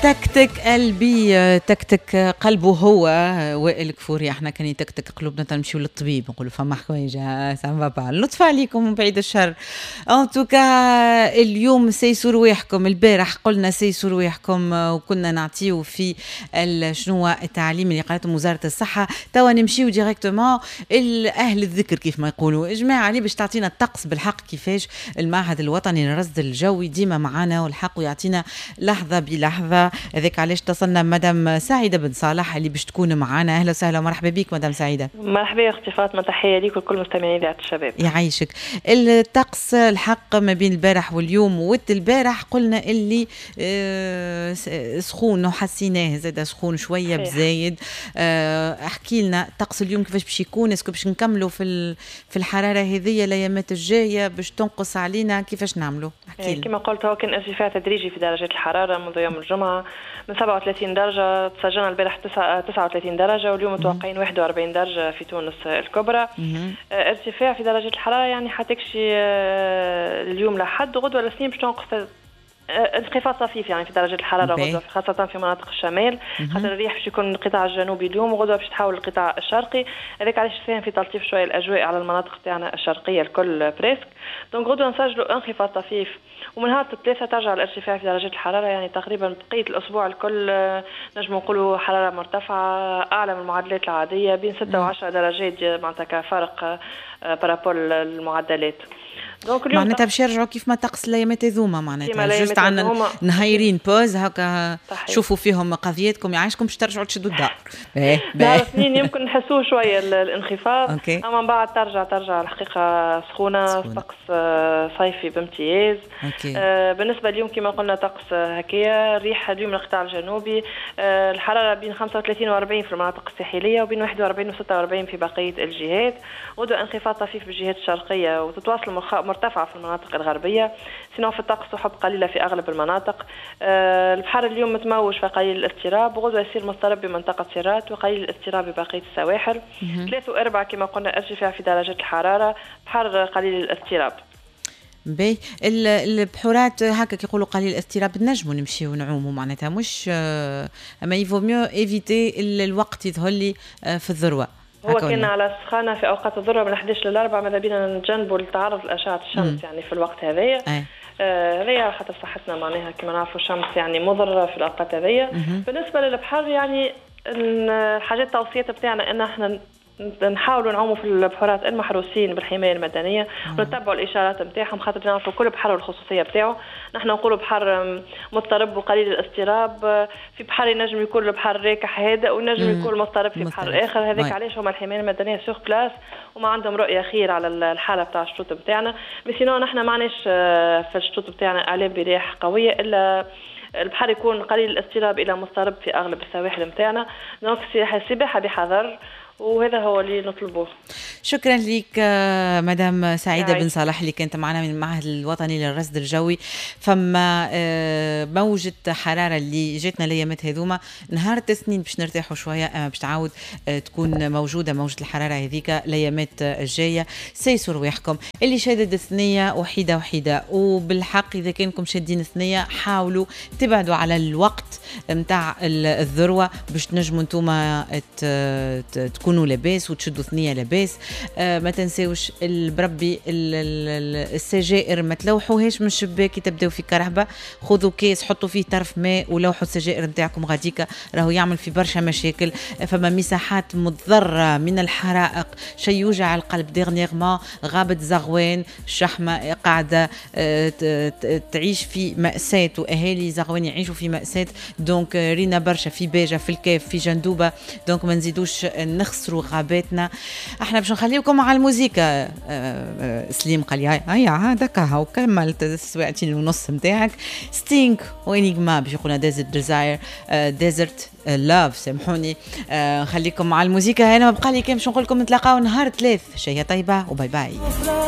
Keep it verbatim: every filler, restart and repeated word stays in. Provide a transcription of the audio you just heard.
تكتك قلبي تكتك قلبه هو وائل كفوري. احنا كان يتكتك قلوبنا تنمشيو للطبيب نقولوا فما حوايج سان با. لطف عليكم بعيد الشر. ان توكا اليوم سيسوا رواحكم. البارح قلنا سيسوا رواحكم وكنا نعطيو في شنو التعليم اللي قالته وزاره الصحه. توا نمشيو ديريكتومون الاهل الذكر كيف ما يقولوا. جماعه اللي باش تعطينا الطقس بالحق كيفاش المعهد الوطني للرصد الجوي ديما معانا والحق ويعطينا لحظه بلحظه. هذاك علاش اتصلنا مدام سعيده بن صالح اللي باش تكون معنا. اهلا وسهلا ومرحبا بك مدام سعيده. مرحبا اختي فاطمه، تحيه ليك ولكل مستمعين اذاعه الشباب. يعيشك. الطقس الحق ما بين البارح واليوم ود البارح قلنا اللي آه سخون وحسيناه زاد سخون شويه بزايد. آه احكي لنا طقس اليوم كيفاش باش يكون؟ اسكو باش نكملوا في في الحراره هذه الايامات الجايه باش تنقص علينا؟ كيفاش نعملوا؟ احكي كما قلت هو كان ارتفاع تدريجي في درجات الحراره منذ يوم الجمعه من سبعة وثلاثين درجه، تسجلنا البارح تسعة وثلاثين درجه واليوم متوقعين واحد وأربعين درجه في تونس الكبرى. ارتفاع في درجه الحراره يعني حتكشي اليوم لحد غدوه الاثنين باش تنقص انخفاض طفيف يعني في درجة الحرارة غدوة خاصة في مناطق الشمال، خاطر الريح باش يكون القطاع الجنوبي اليوم وغدوة باش تحول القطاع الشرقي. هذاك علاش ساهم في تلطيف شوية الأجواء على المناطق تاعنا الشرقية الكل بريسك. دونك غدوة نسجلوا انخفاض طفيف ومن نهار الثلاثة ترجع الارتفاع في درجات الحرارة. يعني تقريبا بقية الأسبوع الكل نجم نقولوا حرارة مرتفعة أعلى من المعدلات العادية بين ستة وعشرة درجات معناتها كفرق بارابول المعدلات. معناتها باش يرجعوا كيف ما طقس الايامات هذوما معناتها جوست عندنا نهايرين بوز هكا شوفوا فيهم قضيتكم يعيشكم باش ترجعوا تشدوا الدار. باهي باهي سنين يمكن نحسوه شويه الانخفاض أوكي. اما من بعد ترجع ترجع الحقيقه سخونه طقس صيفي بامتياز. آه بالنسبه اليوم كما قلنا طقس هكايا الريح اليوم من القطاع الجنوبي. آه الحراره بين خمسة وثلاثين وأربعين في المناطق الساحليه وبين واحد وأربعين وستة وأربعين في بقيه الجهات. غدوه انخفاض طفيف بالجهات الشرقيه وتتواصل مرتفعة في المناطق الغربية. سينو في الطقس سحب قليلة في أغلب المناطق. أه البحر اليوم متموج فقليل الاضطراب وغدوة يصير مضطرب بمنطقة سيرات وقليل الاضطراب ببقية السواحل. ثلاثة وأربعة كما قلنا ارتفاع في درجات الحرارة، بحر قليل الاضطراب. باهي البحورات هكا كيقولوا قليل الاضطراب نجموا نمشيو نعوموا معناتها مش أه اما يفو ميو ايفيتي الوقت يظهر لي أه في الذروة. هو كان على السخانه في اوقات الذروه من إحدى عشر لل أربعة. ماذا بينا نتجنبوا التعرض لاشعه الشمس مم. يعني في الوقت هذايا هذايا آه حتى صحتنا معناها كما نعرفوا الشمس يعني مضره في الاوقات هذيا. بالنسبه للبحر يعني الحاجات التوصيات بتاعنا ان احنا نحاولوا نعوموا في البحورات المحروسين بالحمايه المدنيه ونتبعوا الاشارات نتاعهم خاطر نعرفوا كل بحر والخصوصيه بتاعه. نحن نقولوا بحر مضطرب وقليل الاضطراب. في بحر ينجم يكون البحر راكح هادئ ونجم يكون مضطرب في بحر اخر. هذاك علاش هما الحمايه المدنيه سوغ بلاس وما عندهم رؤيه خير على الحاله بتاع الشطوط بتاعنا. بسينو نحن ما عندناش في الشطوط بتاعنا اعلام برياح قويه الا البحر يكون قليل الاضطراب الى مضطرب في اغلب السواحل بتاعنا. دونك السباحه بحذر وهذا هو اللي نطلبوه. شكرا لك مدام سعيدة بن صالح اللي كانت معنا من المعهد الوطني للرصد الجوي. فما موجة حرارة اللي جاتنا الايامات هذوما نهار الاثنين باش نرتاحوا شوية اما باش تعاود تكون موجودة موجة الحرارة هذيك الايامات الجاية. سيسوا رواحكم اللي شادد ثنية وحيدة وحيدة. وبالحق اذا كانكم شادين ثنية حاولوا تبعدوا على الوقت متاع الذروة باش تنجموا انتوما تكونوا لاباس وتشدوا ثنيه لاباس. آه ما تنساوش بربي السجائر ما تلوحوهاش من الشباك تبداو في كرهبه. خذوا كيس حطوا فيه طرف ماء ولوحوا السجائر نتاعكم غاديكا راهو يعمل في برشا مشاكل. فما مساحات مضره من الحرائق شيء يوجع القلب. ديرنيغمون غابه زغوان الشحمه قاعده آه تعيش في مأساة واهالي زغوان يعيشوا في مأساة. دونك رينا برشا في باجه في الكاف في جندوبه. دونك ما نزيدوش نخسروا غاباتنا. احنا باش نخليكم على الموسيقى. أه سليم قال لي هيا هذاك هاو كملت ساعتين ونص نتاعك. ستينغ وانيغما باش يقولنا ديزرت ديزاير ديزرت لاف سامحوني. أه نخليكم على الموسيقى. انا ما بقى لي كان باش نقول لكم نتلاقاو نهار ثلاث. شيء طيبه وباي باي.